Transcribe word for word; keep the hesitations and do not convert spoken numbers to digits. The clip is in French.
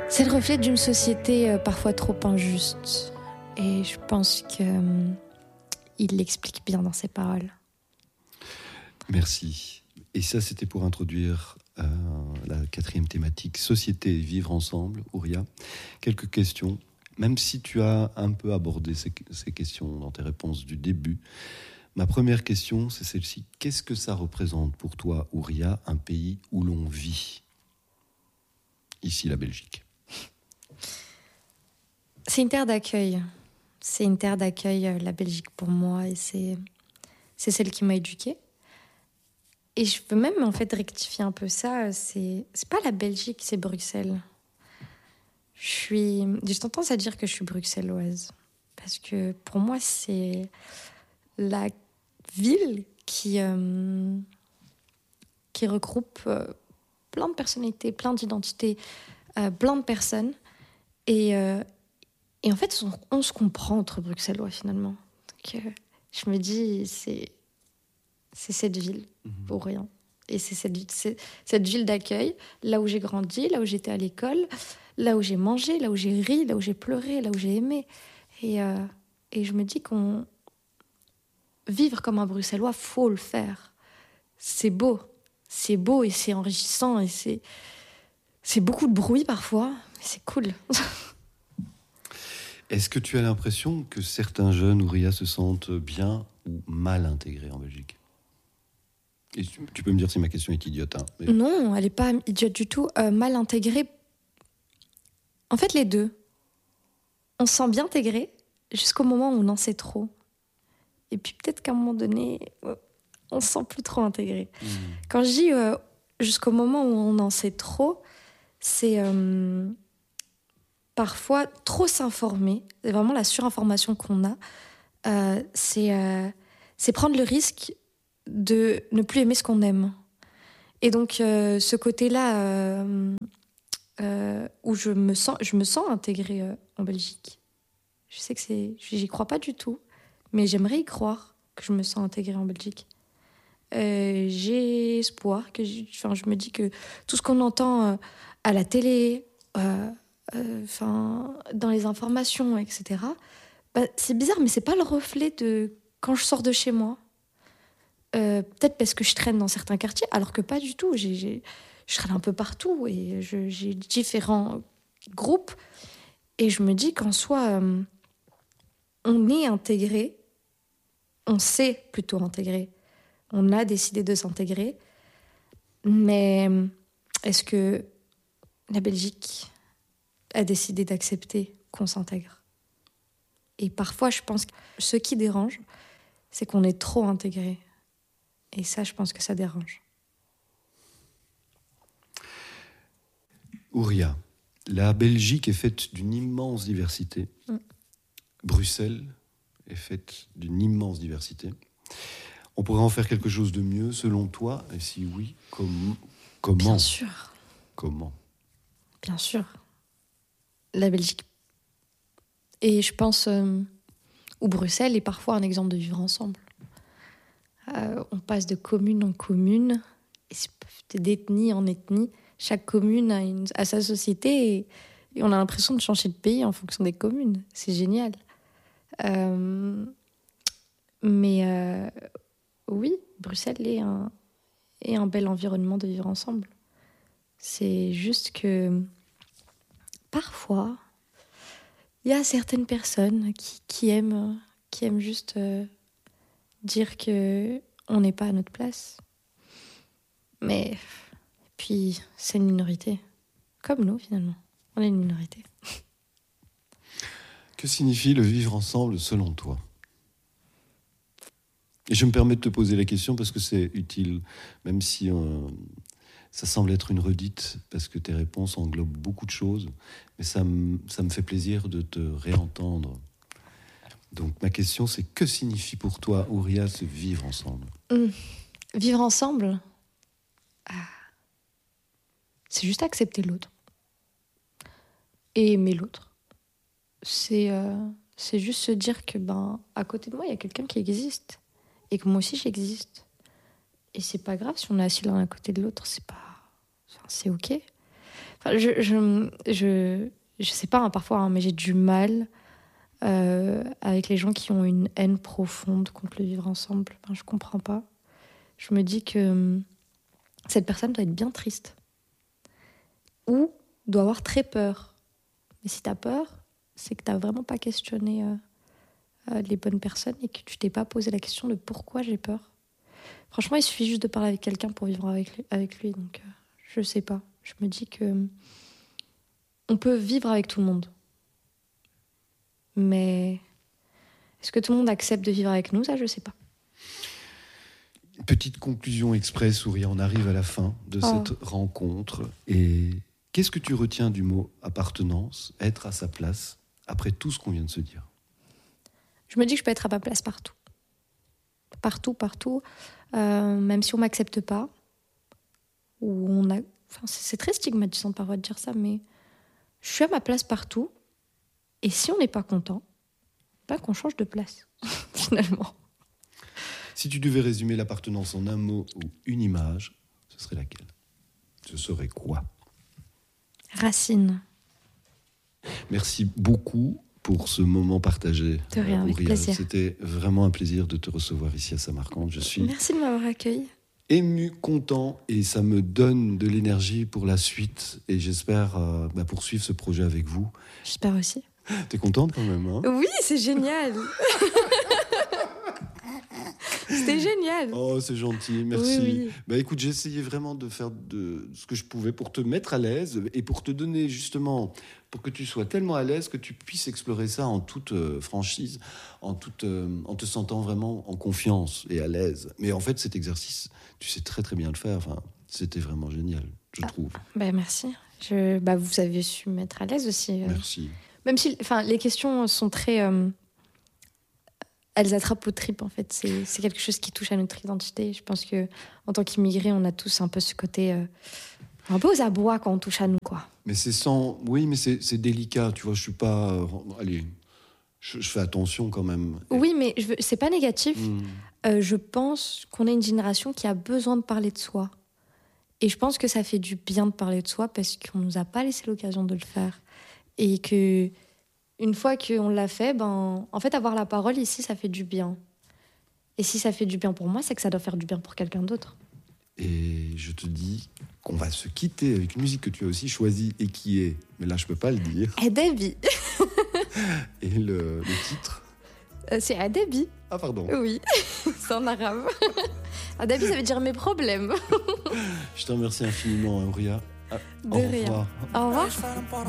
C'est le reflet d'une société euh, parfois trop injuste. Et je pense qu'il euh, l'explique bien dans ses paroles. Merci. Et ça, c'était pour introduire euh, la quatrième thématique, société et vivre ensemble. Ouria, quelques questions. Même si tu as un peu abordé ces, ces questions dans tes réponses du début, ma première question, c'est celle-ci. Qu'est-ce que ça représente pour toi, Ouria, un pays où l'on vit ? Ici, la Belgique. C'est une terre d'accueil. C'est une terre d'accueil, la Belgique, pour moi. Et c'est, c'est celle qui m'a éduquée. Et je veux même, en fait, rectifier un peu ça. C'est, c'est pas la Belgique, c'est Bruxelles. Je suis... J'ai tendance à dire que je suis bruxelloise. Parce que, pour moi, c'est la ville qui, euh, qui regroupe euh, plein de personnalités, plein d'identités, euh, plein de personnes. Et... Euh, Et en fait, on, on se comprend entre Bruxellois, finalement. Donc, euh, je me dis, c'est, c'est cette ville, mmh. pour rien. Et c'est cette, c'est cette ville d'accueil, là où j'ai grandi, là où j'étais à l'école, là où j'ai mangé, là où j'ai ri, là où j'ai pleuré, là où j'ai aimé. Et, euh, et je me dis qu'on... Vivre comme un Bruxellois, faut le faire. C'est beau. C'est beau et c'est enrichissant. Et c'est, c'est beaucoup de bruit, parfois, mais c'est cool. Est-ce que tu as l'impression que certains jeunes, Ouria, se sentent bien ou mal intégrés en Belgique ? Et tu, tu peux me dire si ma question est idiote. Hein, mais... Non, elle n'est pas idiote du tout. Euh, mal intégrée. En fait, les deux. On se sent bien intégré jusqu'au moment où on en sait trop. Et puis peut-être qu'à un moment donné, on se sent plus trop intégré. Mmh. Quand je dis euh, jusqu'au moment où on en sait trop, c'est... Euh, parfois, trop s'informer, c'est vraiment la surinformation qu'on a, euh, c'est, euh, c'est prendre le risque de ne plus aimer ce qu'on aime. Et donc, euh, ce côté-là, euh, euh, où je me sens, je me sens intégrée euh, en Belgique, je sais que c'est... J'y crois pas du tout, mais j'aimerais y croire que je me sens intégrée en Belgique. Euh, j'ai espoir, que je, enfin, je me dis que tout ce qu'on entend euh, à la télé... Euh, Enfin, euh, dans les informations, et cetera. Bah, c'est bizarre, mais c'est pas le reflet de quand je sors de chez moi. Euh, peut-être parce que je traîne dans certains quartiers, alors que pas du tout. J'ai, j'ai, je traîne un peu partout et je, j'ai différents groupes. Et je me dis qu'en soi, euh, on est intégré, on s'est plutôt intégré. On a décidé de s'intégrer. Mais est-ce que la Belgique a décidé d'accepter qu'on s'intègre? Et parfois, je pense que ce qui dérange, c'est qu'on est trop intégré. Et ça, je pense que ça dérange. Ouria, la Belgique est faite d'une immense diversité. Mm. Bruxelles est faite d'une immense diversité. On pourrait en faire quelque chose de mieux, selon toi? Et si oui, com- comment? Bien sûr. Comment? Bien sûr. La Belgique. Et je pense... Euh, où Bruxelles est parfois un exemple de vivre ensemble. Euh, on passe de commune en commune, et d'ethnie en ethnie. Chaque commune a, une, a sa société et, et on a l'impression de changer de pays en fonction des communes. C'est génial. Euh, mais euh, oui, Bruxelles est un, est un bel environnement de vivre ensemble. C'est juste que parfois, il y a certaines personnes qui, qui, aiment, qui aiment juste... Euh, dire qu'on n'est pas à notre place. Mais puis, c'est une minorité. Comme nous, finalement. On est une minorité. Que signifie le vivre ensemble, selon toi? Et je me permets de te poser la question parce que c'est utile, même si euh, ça semble être une redite, parce que tes réponses englobent beaucoup de choses. Mais ça, m- ça me fait plaisir de te réentendre. Donc ma question, c'est que signifie pour toi, Ouria, ce vivre ensemble? Mmh. Vivre ensemble, ah. c'est juste accepter l'autre. Et aimer l'autre. C'est, euh, c'est juste se dire que, ben, à côté de moi, il y a quelqu'un qui existe. Et que moi aussi, j'existe. Et c'est pas grave si on est assis l'un à côté de l'autre, c'est pas... Enfin, c'est OK. Enfin, je, je, je, je sais pas, hein, parfois, hein, mais j'ai du mal euh, avec les gens qui ont une haine profonde contre le vivre ensemble. Enfin, je comprends pas. Je me dis que hum, cette personne doit être bien triste. Ou doit avoir très peur. Mais si t'as peur, c'est que t'as vraiment pas questionné euh, euh, les bonnes personnes et que tu t'es pas posé la question de pourquoi j'ai peur. Franchement, il suffit juste de parler avec quelqu'un pour vivre avec lui. Avec lui donc, euh, je sais pas. Je me dis que hum, on peut vivre avec tout le monde. Mais est-ce que tout le monde accepte de vivre avec nous? Ça, je sais pas. Petite conclusion express, Ouria, on arrive à la fin de Oh. cette rencontre. Et qu'est-ce que tu retiens du mot appartenance, être à sa place, après tout ce qu'on vient de se dire? Je me dis que je peux être à ma place partout. Partout, partout. Euh, même si on m'accepte pas. Ou on a... enfin, c'est, c'est très stigmatisant parfois de dire ça, mais je suis à ma place partout. Et si on n'est pas content, pas qu'on change de place, finalement. Si tu devais résumer l'appartenance en un mot ou une image, ce serait laquelle? Ce serait quoi? Racine. Merci beaucoup pour ce moment partagé. De rien, avec Ouria. plaisir. C'était vraiment un plaisir de te recevoir ici à Samarcande. Je suis Merci de m'avoir accueilli. ému, content, et ça me donne de l'énergie pour la suite. Et j'espère euh, bah, poursuivre ce projet avec vous. J'espère aussi. T'es contente quand même, hein? Oui, c'est génial. C'était génial. Oh, c'est gentil, merci. Oui, oui. Bah écoute, j'ai essayé vraiment de faire de ce que je pouvais pour te mettre à l'aise et pour te donner justement, pour que tu sois tellement à l'aise que tu puisses explorer ça en toute euh, franchise, en, toute, euh, en te sentant vraiment en confiance et à l'aise. Mais en fait, cet exercice, tu sais très très bien le faire. Enfin, c'était vraiment génial, je Ah, trouve. Bah, merci. Je, bah, vous avez su me mettre à l'aise aussi. euh. Merci. Même si enfin, les questions sont très... euh, elles attrapent aux tripes, en fait. C'est, c'est quelque chose qui touche à notre identité. Je pense qu'en tant qu'immigrés, on a tous un peu ce côté... euh, un peu aux abois quand on touche à nous, quoi. Mais c'est sans... Oui, mais c'est, c'est délicat, tu vois, je suis pas... euh, Allez, je, je fais attention quand même. Oui, mais je veux, c'est pas négatif. Mmh. Euh, je pense qu'on est une génération qui a besoin de parler de soi. Et je pense que ça fait du bien de parler de soi parce qu'on nous a pas laissé l'occasion de le faire. Et que une fois qu'on l'a fait, ben, en fait, avoir la parole ici, ça fait du bien. Et si ça fait du bien pour moi, c'est que ça doit faire du bien pour quelqu'un d'autre. Et je te dis qu'on va se quitter avec une musique que tu as aussi choisie et qui est, mais là je peux pas le dire, Adabi. et le, le titre... Euh, c'est Adabi. Ah pardon, Oui, c'est en arabe. Adabi, ça veut dire mes problèmes. je te remercie infiniment, Ouria. Ah, De au rien. revoir. Au revoir. Fare un po'